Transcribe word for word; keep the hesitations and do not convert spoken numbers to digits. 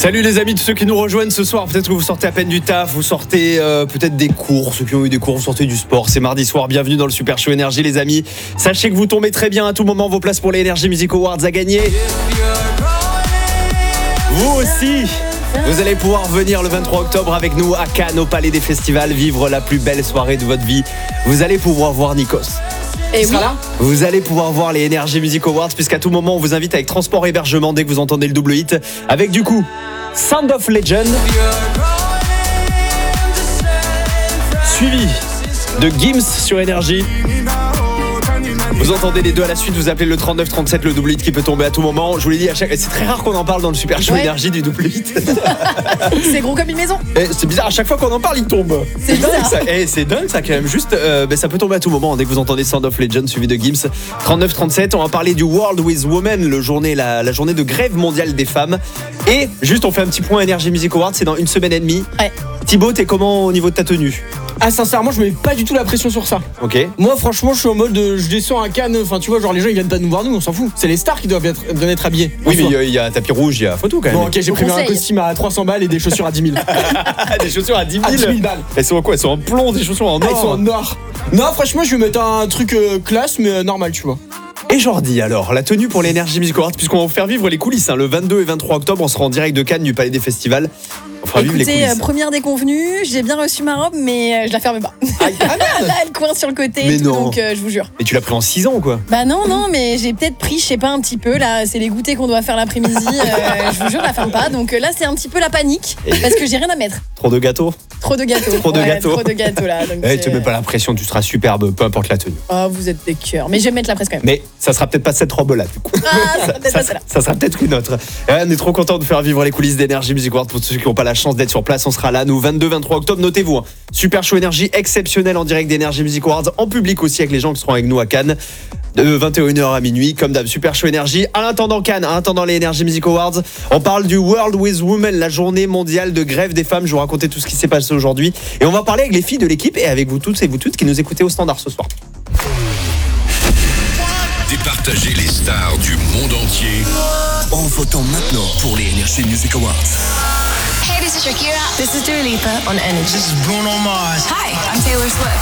Salut les amis, tous ceux qui nous rejoignent ce soir. Peut-être que vous sortez à peine du taf, vous sortez euh, peut-être des cours. Ceux qui ont eu des cours, vous sortez du sport. C'est mardi soir, bienvenue dans le Super Show Énergie les amis. Sachez que vous tombez très bien à tout moment. Vos places pour les Energy Music Awards à gagner. Vous aussi, vous allez pouvoir venir le vingt-trois octobre avec nous à Cannes, au Palais des Festivals, vivre la plus belle soirée de votre vie. Vous allez pouvoir voir Nikos. Et oui. Là vous allez pouvoir voir les Energy Music Awards, puisqu'à tout moment on vous invite avec transport et hébergement dès que vous entendez le double hit, avec du coup Sound of Legend, suivi de Gims sur Énergie. Vous entendez les deux à la suite, vous appelez le trente-neuf trente-sept, le double hit qui peut tomber à tout moment. Je vous l'ai dit, à chaque... c'est très rare qu'on en parle dans le Super Show ouais. Énergie du double hit. C'est gros comme une maison. Et c'est bizarre, à chaque fois qu'on en parle, il tombe. C'est dingue ça. Et c'est dingue ça quand même. Juste, euh, ben, ça peut tomber à tout moment dès que vous entendez Sound of Legend suivi de Gims. trente-neuf trente-sept, on va parler du World with Women, le journée, la, la journée de grève mondiale des femmes. Et juste, on fait un petit point Energy Music Awards, c'est dans une semaine et demie. Ouais. Thibaut, t'es comment au niveau de ta tenue? Ah sincèrement je mets pas du tout la pression sur ça. Ok. Moi franchement je suis en mode de, je descends à Cannes, enfin tu vois genre les gens ils viennent pas nous voir nous, on s'en fout. C'est les stars qui doivent être, doivent être habillés. Oui mais il y, y a tapis rouge, il y a photo quand même. Bon ok j'ai pris un costume à trois cents balles et des chaussures à dix mille. Des chaussures à dix mille À dix mille balles. Elles sont en quoi? Elles sont en plomb, des chaussures en or. Ah, elles sont en or. Non franchement je vais mettre un truc euh, classe mais euh, normal tu vois. Et Jordi alors, la tenue pour l'Energy Music Awards, puisqu'on va vous faire vivre les coulisses, hein, le vingt-deux et vingt-trois octobre, on sera en direct de Cannes du Palais des Festivals. On fera Écoutez, vivre les coulisses. Euh, première déconvenue, j'ai bien reçu ma robe, mais euh, je la ferme pas. Ah, ah, Là, elle coince sur le côté mais et tout, non. donc euh, je vous jure. Et tu l'as pris en six ans quoi? Bah non, non, mais j'ai peut-être pris, je sais pas, un petit peu, là, c'est les goûters qu'on doit faire l'après-midi, euh, je vous jure, je la ferme pas. Donc euh, là, c'est un petit peu la panique, et... parce que j'ai rien à mettre. Trop de gâteaux? Trop de gâteaux. Trop de ouais, gâteaux. Trop de gâteaux, là. Donc eh, te mets pas la pression, tu seras superbe, peu importe la tenue. Oh, vous êtes des cœurs. Mais je vais mettre la presse quand même. Mais ça sera peut-être pas cette robe-là, du coup. Ah, ça, ça, ça, ça, ça sera peut-être une autre. Et on est trop content de faire vivre les coulisses d'Energy Music Awards. Pour ceux qui n'ont pas la chance d'être sur place, on sera là, nous, vingt-deux vingt-trois octobre. Notez-vous, hein. Super Show Énergie exceptionnel en direct d'Energy Music Awards, en public aussi avec les gens qui seront avec nous à Cannes. De vingt et une heures à minuit, comme d'hab, Super Show Énergie. En attendant Cannes, en attendant les Energy Music Awards, on parle du World with Women, la journée mondiale de grève des femmes. Je vais vous raconter tout ce qui s'est passé aujourd'hui. Et on va parler avec les filles de l'équipe et avec vous toutes et vous toutes qui nous écoutez au standard ce soir. Départager les stars du monde entier en votant maintenant pour les Energy Music Awards. Hey, this is Shakira. This is Dua Lipa on Energy. This is Bruno Mars. Hi, I'm Taylor Swift.